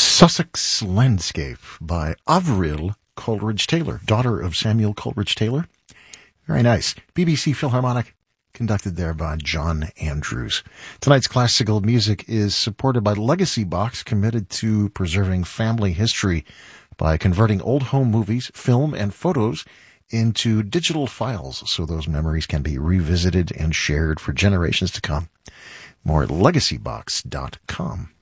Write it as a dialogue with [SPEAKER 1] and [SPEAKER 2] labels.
[SPEAKER 1] Sussex Landscape by Avril Coleridge-Taylor, daughter of Samuel Coleridge-Taylor. Very nice. BBC Philharmonic, conducted there by John Andrews. Tonight's classical music is supported by Legacy Box, committed to preserving family history by converting old home movies, film, and photos into digital files so those memories can be revisited and shared for generations to come. More at legacybox.com.